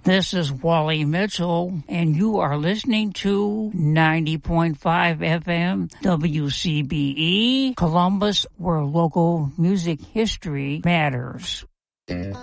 This is Wally Mitchell, and you are listening to 90.5 FM WCBE, Columbus, where local music history matters.